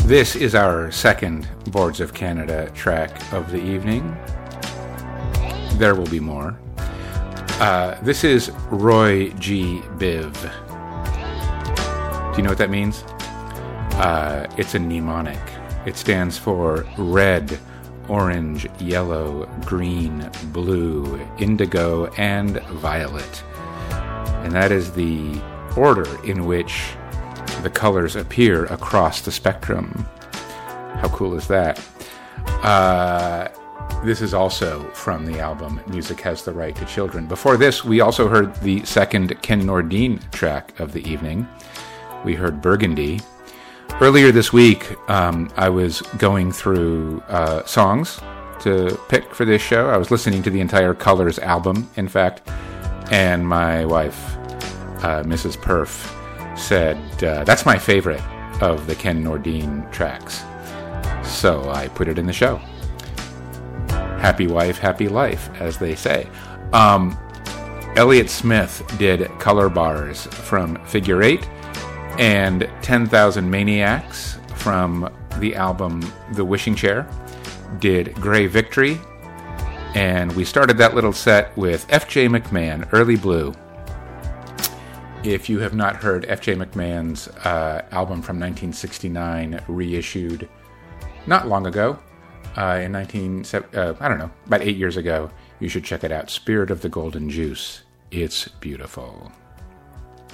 This is our second Boards of Canada track of the evening. There will be more. This is Roy G. Biv. Do you know what that means? It's a mnemonic. It stands for red, orange, yellow, green, blue, indigo, and violet. And that is the order in which the colors appear across the spectrum. How cool is that? This is also from the album Music Has the Right to Children. Before this, we also heard the second Ken Nordine track of the evening. We heard Burgundy. Earlier this week, I was going through songs to pick for this show. I was listening to the entire Colors album, in fact, and my wife, Mrs. Perf, said, that's my favorite of the Ken Nordine tracks. So I put it in the show. Happy wife, happy life, as they say. Elliott Smith did Color Bars from Figure 8 and 10,000 Maniacs from the album The Wishing Chair did Grey Victory. And we started that little set with F.J. McMahon, Early Blue. If you have not heard F.J. McMahon's album from 1969, reissued not long ago, about 8 years ago, you should check it out. Spirit of the Golden Juice. It's beautiful.